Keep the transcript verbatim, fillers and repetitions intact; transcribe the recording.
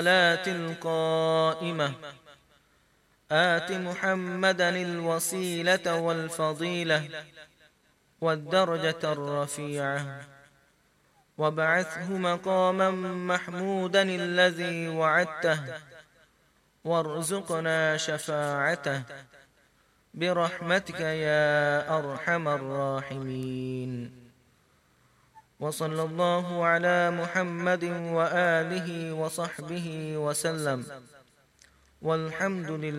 الصلاة القائمة آت محمدا الوسيلة والفضيلة والدرجة الرفيعة وابعثه مقاما محمودا الذي وعدته وارزقنا شفاعته برحمتك يا أرحم الراحمين. وصلى الله على محمد وآله وصحبه وسلم، والحمد لله.